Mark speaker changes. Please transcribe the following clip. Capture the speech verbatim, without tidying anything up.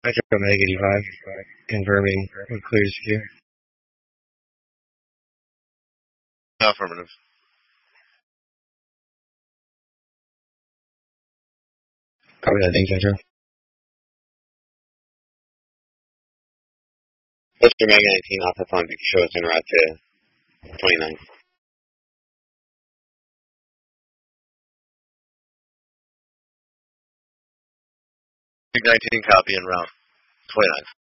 Speaker 1: Echo Meg eighty-five, confirming with clear secure.
Speaker 2: Affirmative.
Speaker 1: Copy that, thanks, Metro.
Speaker 2: Mister Mega nineteen, Alpha Fund, show us en route to twenty-nine. nineteen, copy en route, twenty-nine.